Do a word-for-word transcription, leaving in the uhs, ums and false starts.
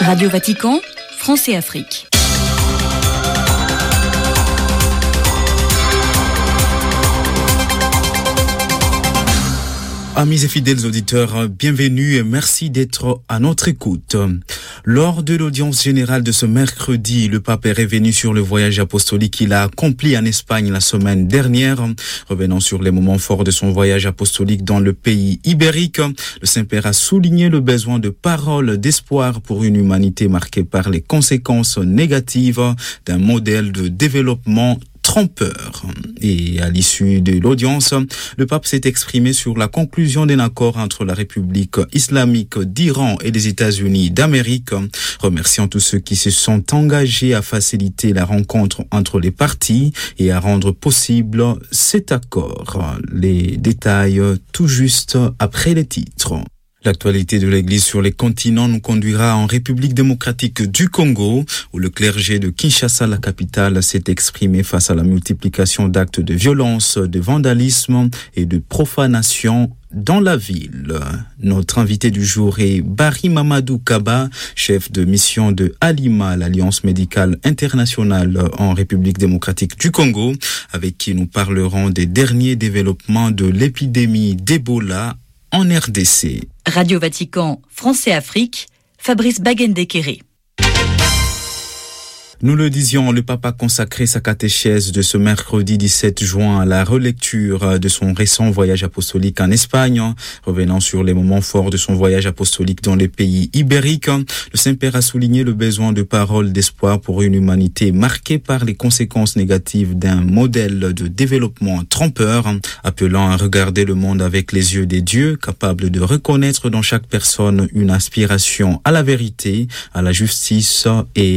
Radio Vatican, France et Afrique. Amis et fidèles auditeurs, bienvenue et merci d'être à notre écoute. Lors de l'audience générale de ce mercredi, le pape est revenu sur le voyage apostolique qu'il a accompli en Espagne la semaine dernière. Revenant sur les moments forts de son voyage apostolique dans le pays ibérique, le Saint-Père a souligné le besoin de paroles d'espoir pour une humanité marquée par les conséquences négatives d'un modèle de développement trompeur. Et à l'issue de l'audience, le pape s'est exprimé sur la conclusion d'un accord entre la République islamique d'Iran et les États-Unis d'Amérique, remerciant tous ceux qui se sont engagés à faciliter la rencontre entre les parties et à rendre possible cet accord. Les détails tout juste après les titres. L'actualité de l'Église sur les continents nous conduira en République démocratique du Congo, où le clergé de Kinshasa, la capitale, s'est exprimé face à la multiplication d'actes de violence, de vandalisme et de profanation dans la ville. Notre invité du jour est Barry Mamadou Kaba, chef de mission de Alima, l'Alliance médicale internationale en République démocratique du Congo, avec qui nous parlerons des derniers développements de l'épidémie d'Ebola en R D C. Radio Vatican, France et Afrique, Fabrice Bagendekere. Nous le disions, le pape a consacré sa catéchèse de ce mercredi dix-sept juin à la relecture de son récent voyage apostolique en Espagne. Revenant sur les moments forts de son voyage apostolique dans les pays ibériques, le Saint-Père a souligné le besoin de paroles d'espoir pour une humanité marquée par les conséquences négatives d'un modèle de développement trompeur, appelant à regarder le monde avec les yeux des dieux, capable de reconnaître dans chaque personne une aspiration à la vérité, à la justice et